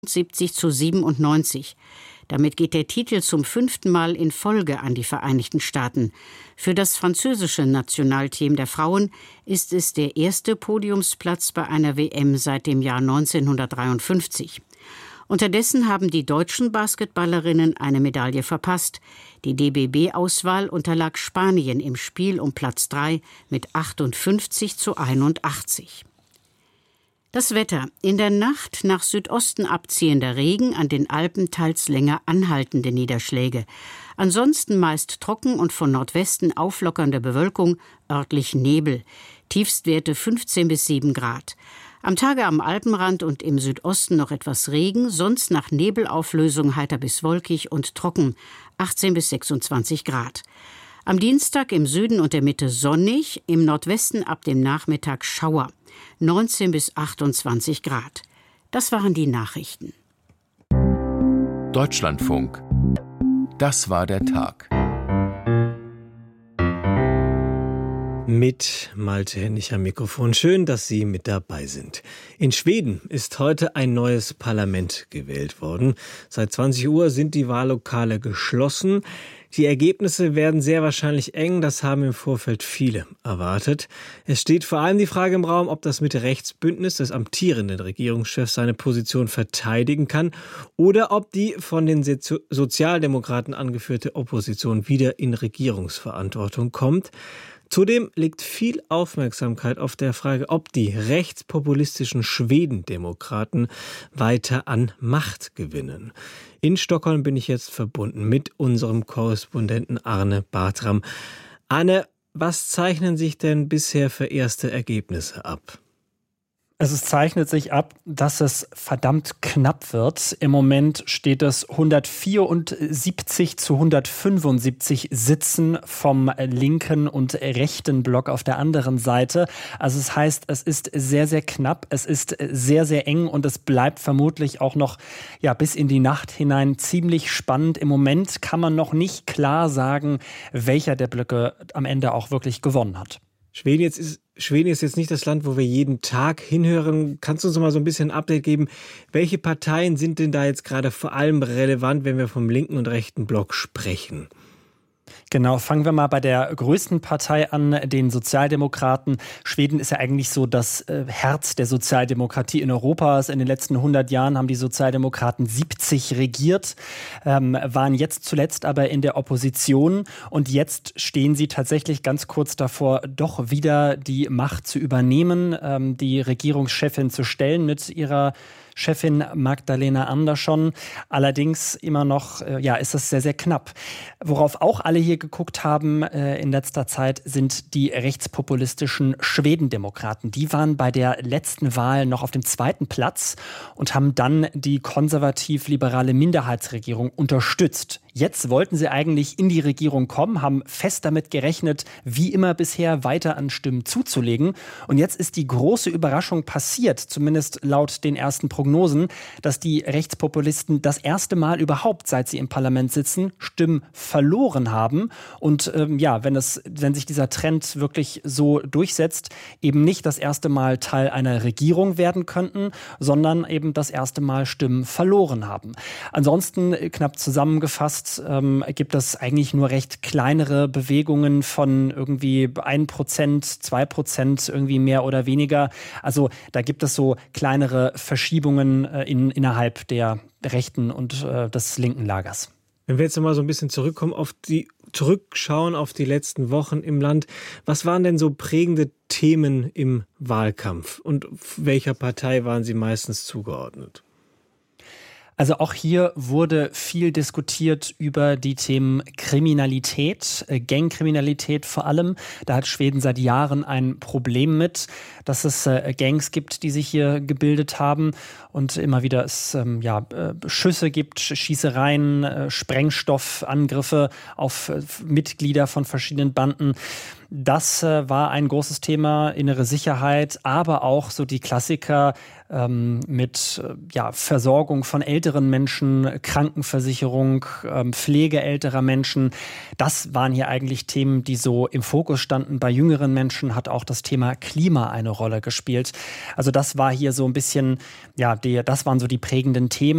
78-97. Damit geht der Titel zum 5. Mal in Folge an die Vereinigten Staaten. Für das französische Nationalteam der Frauen ist es der erste Podiumsplatz bei einer WM seit dem Jahr 1953. Unterdessen haben die deutschen Basketballerinnen eine Medaille verpasst. Die DBB-Auswahl unterlag Spanien im Spiel um Platz 3 mit 58-81. Das Wetter. In der Nacht nach Südosten abziehender Regen, an den Alpen teils länger anhaltende Niederschläge. Ansonsten meist trocken und von Nordwesten auflockernde Bewölkung, örtlich Nebel. Tiefstwerte 15 bis 7 Grad. Am Tage am Alpenrand und im Südosten noch etwas Regen, sonst nach Nebelauflösung heiter bis wolkig und trocken, 18 bis 26 Grad. Am Dienstag im Süden und der Mitte sonnig, im Nordwesten ab dem Nachmittag Schauer, 19 bis 28 Grad. Das waren die Nachrichten. Deutschlandfunk. Das war der Tag. Mit Malte Hennig am Mikrofon. Schön, dass Sie mit dabei sind. In Schweden ist heute ein neues Parlament gewählt worden. Seit 20 Uhr sind die Wahllokale geschlossen. Die Ergebnisse werden sehr wahrscheinlich eng, das haben im Vorfeld viele erwartet. Es steht vor allem die Frage im Raum, ob das Mitte-Rechts-Bündnis des amtierenden Regierungschefs seine Position verteidigen kann oder ob die von den Sozialdemokraten angeführte Opposition wieder in Regierungsverantwortung kommt. Zudem liegt viel Aufmerksamkeit auf der Frage, ob die rechtspopulistischen Schwedendemokraten weiter an Macht gewinnen. In Stockholm bin ich jetzt verbunden mit unserem Korrespondenten Arne Bartram. Arne, was zeichnen sich denn bisher für erste Ergebnisse ab? Es zeichnet sich ab, dass es verdammt knapp wird. Im Moment steht es 174 zu 175 Sitzen vom linken und rechten Block auf der anderen Seite. Also es heißt, es ist sehr, sehr knapp, es ist sehr, sehr eng und es bleibt vermutlich auch noch bis in die Nacht hinein ziemlich spannend. Im Moment kann man noch nicht klar sagen, welcher der Blöcke am Ende auch wirklich gewonnen hat. Schweden ist jetzt nicht das Land, wo wir jeden Tag hinhören. Kannst du uns mal so ein bisschen ein Update geben? Welche Parteien sind denn da jetzt gerade vor allem relevant, wenn wir vom linken und rechten Block sprechen? Genau, fangen wir mal bei der größten Partei an, den Sozialdemokraten. Schweden ist ja eigentlich so das Herz der Sozialdemokratie in Europa. In den letzten 100 Jahren haben die Sozialdemokraten 70 regiert, waren jetzt zuletzt aber in der Opposition. Und jetzt stehen sie tatsächlich ganz kurz davor, doch wieder die Macht zu übernehmen, die Regierungschefin zu stellen mit ihrer Chefin Magdalena Andersson. Allerdings immer noch, ist es sehr, sehr knapp. Worauf auch alle hier geguckt haben in letzter Zeit, sind die rechtspopulistischen Schwedendemokraten. Die waren bei der letzten Wahl noch auf dem 2. Platz und haben dann die konservativ-liberale Minderheitsregierung unterstützt. Jetzt wollten sie eigentlich in die Regierung kommen, haben fest damit gerechnet, wie immer bisher weiter an Stimmen zuzulegen. Und jetzt ist die große Überraschung passiert, zumindest laut den ersten Prognosen, dass die Rechtspopulisten das erste Mal überhaupt, seit sie im Parlament sitzen, Stimmen verloren haben. Und wenn sich dieser Trend wirklich so durchsetzt, eben nicht das erste Mal Teil einer Regierung werden könnten, sondern eben das erste Mal Stimmen verloren haben. Ansonsten, knapp zusammengefasst, gibt es eigentlich nur recht kleinere Bewegungen von irgendwie 1%, 2% irgendwie mehr oder weniger. Also da gibt es so kleinere Verschiebungen innerhalb der rechten und des linken Lagers. Wenn wir jetzt mal so ein bisschen zurückschauen auf die letzten Wochen im Land, was waren denn so prägende Themen im Wahlkampf und welcher Partei waren sie meistens zugeordnet? Also auch hier wurde viel diskutiert über die Themen Kriminalität, Gangkriminalität vor allem. Da hat Schweden seit Jahren ein Problem mit, dass es Gangs gibt, die sich hier gebildet haben und immer wieder es Schüsse gibt, Schießereien, Sprengstoffangriffe auf Mitglieder von verschiedenen Banden. Das war ein großes Thema, innere Sicherheit, aber auch so die Klassiker mit Versorgung von älteren Menschen, Krankenversicherung, Pflege älterer Menschen. Das waren hier eigentlich Themen, die so im Fokus standen. Bei jüngeren Menschen hat auch das Thema Klima eine Rolle gespielt. Also das war hier so ein bisschen, das waren so die prägenden Themen.